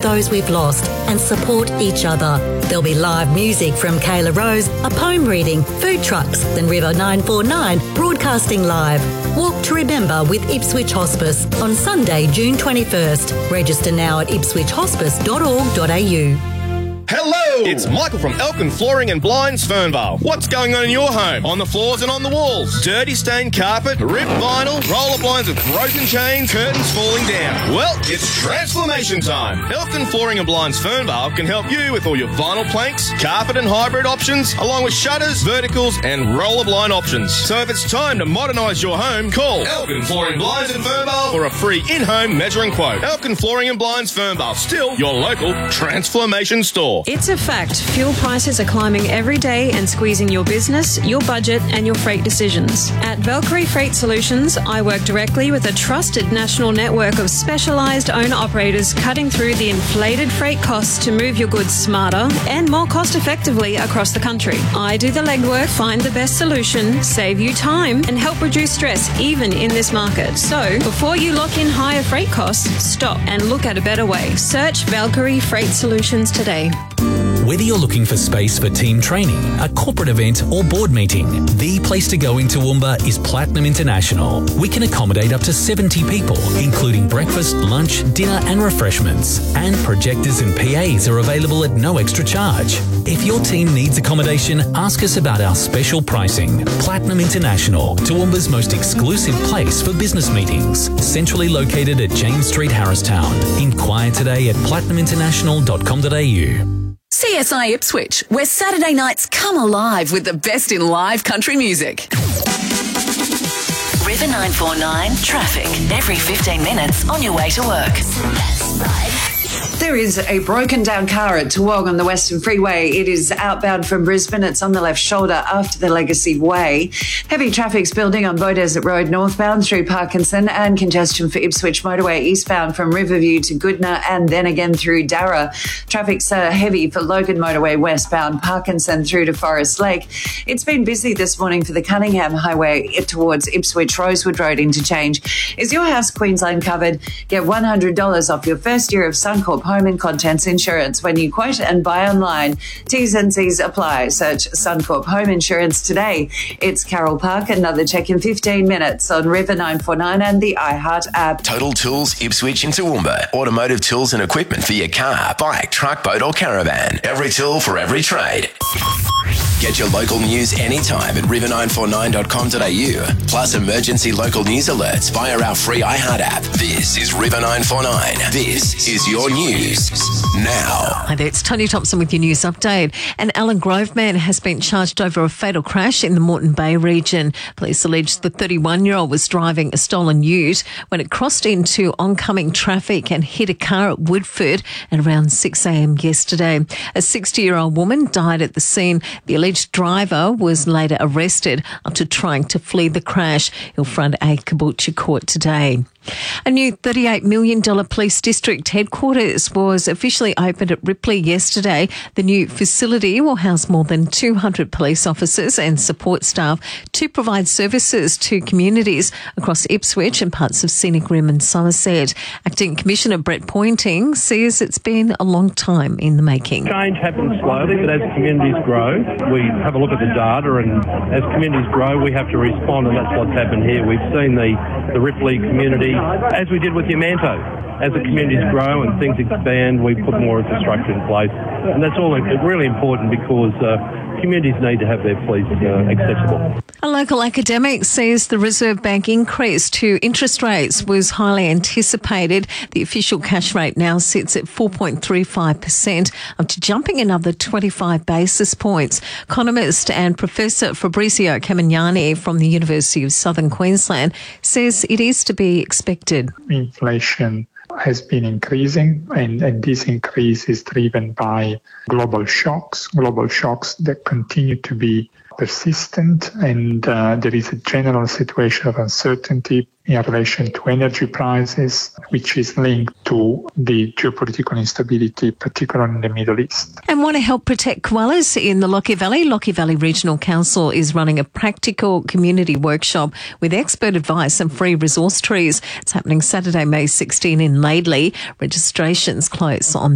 those we've lost and support each other. There'll be live music from Kayla Rose, a poem reading, food trucks, then River 949 broadcasting live. Walk to Remember with Ipswich Hospice on Sunday, June 21st. Register now at ipswichhospice.org.au. Hello! It's Michael from Elkin Flooring and Blinds, Fernvale. What's going on in your home? On the floors and on the walls? Dirty stained carpet, ripped vinyl, roller blinds with broken chains, curtains falling down. Well, it's transformation time. Elkin Flooring and Blinds, Fernvale can help you with all your vinyl planks, carpet and hybrid options, along with shutters, verticals and roller blind options. So if it's time to modernise your home, call Elkin Flooring Blinds in Fernvale for a free in-home measuring quote. Elkin Flooring and Blinds, Fernvale, still your local transformation store. It's a fact. Fuel prices are climbing every day and squeezing your business, your budget and your freight decisions. At Valkyrie Freight Solutions, I work directly with a trusted national network of specialised owner-operators cutting through the inflated freight costs to move your goods smarter and more cost-effectively across the country. I do the legwork, find the best solution, save you time and help reduce stress even in this market. So, before you lock in higher freight costs, stop and look at a better way. Search Valkyrie Freight Solutions today. Whether you're looking for space for team training, a corporate event or board meeting, the place to go in Toowoomba is Platinum International. We can accommodate up to 70 people, including breakfast, lunch, dinner and refreshments. And projectors and PAs are available at no extra charge. If your team needs accommodation, ask us about our special pricing. Platinum International, Toowoomba's most exclusive place for business meetings. Centrally located at James Street, Harristown. Inquire today at platinuminternational.com.au. CSI Ipswich, where Saturday nights come alive with the best in live country music. River 949 traffic every 15 minutes on your way to work. There is a broken down car at Toowong on the Western Freeway. It is outbound from Brisbane. It's on the left shoulder after the Legacy Way. Heavy traffic's building on Beaudesert Road northbound through Parkinson, and congestion for Ipswich Motorway eastbound from Riverview to Goodna and then again through Darra. Traffic's heavy for Logan Motorway westbound Parkinson through to Forest Lake. It's been busy this morning for the Cunningham Highway towards Ipswich Rosewood Road interchange. Is your house Queensland covered? Get $100 off your first year of Suncorp Home and Contents Insurance when you quote and buy online. T's and C's apply. Search Suncorp Home Insurance today. It's Carol Park. Another check in 15 minutes on River 949 and the iHeart app. Total Tools Ipswich in Toowoomba. Automotive tools and equipment for your car, bike, truck, boat or caravan. Every tool for every trade. Get your local news anytime at river949.com.au. Plus emergency local news alerts via our free iHeart app. This is River 949. This is your news now. Hi there, it's Tony Thompson with your news update. An Allen Grove man has been charged over a fatal crash in the Moreton Bay region. Police allege the 31-year-old was driving a stolen ute when it crossed into oncoming traffic and hit a car at Woodford at around 6 a.m. yesterday. A 60-year-old woman died at the scene. The alleged driver was later arrested after trying to flee the crash. He'll front a Caboolture court today. A new $38 million police district headquarters was officially opened at Ripley yesterday. The new facility will house more than 200 police officers and support staff to provide services to communities across Ipswich and parts of Scenic Rim and Somerset. Acting Commissioner Brett Pointing says it's been a long time in the making. Change happens slowly, but as communities grow, we have a look at the data, and as communities grow, we have to respond, and that's what's happened here. We've seen the Ripley community, as we did with Yamanto. As the communities grow and things expand, we put more infrastructure in place. And that's all really important because communities need to have their police accessible. A local academic says the Reserve Bank increase to interest rates was highly anticipated. The official cash rate now sits at 4.35%, after jumping another 25 basis points. Economist and Professor Fabrizio Camignani from the University of Southern Queensland says it is to be expected. Inflation has been increasing, and this increase is driven by global shocks that continue to be persistent, and there is a general situation of uncertainty in relation to energy prices, which is linked to the geopolitical instability, particularly in the Middle East. And want to help protect koalas in the Lockie Valley? Lockie Valley Regional Council is running a practical community workshop with expert advice and free resource trees. It's happening Saturday, May 16 in Laidley. Registrations close on